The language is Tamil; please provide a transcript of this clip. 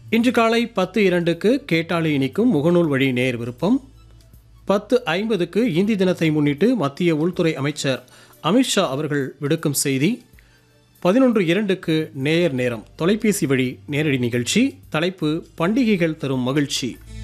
இன்று காலை 10:02க்கு கேட்டாலே இனிக்கும் முகநூல் வழி நேர் விருப்பம். 10:50க்கு இந்தி தினத்தை முன்னிட்டு மத்திய உள்துறை அமைச்சர் அமித்ஷா அவர்கள் விடுக்கும் செய்தி. 11:02க்கு நேயர் நேரம் தொலைபேசி வழி நேரடி நிகழ்ச்சி. தலைப்பு பண்டிகைகள் தரும் மகிழ்ச்சி.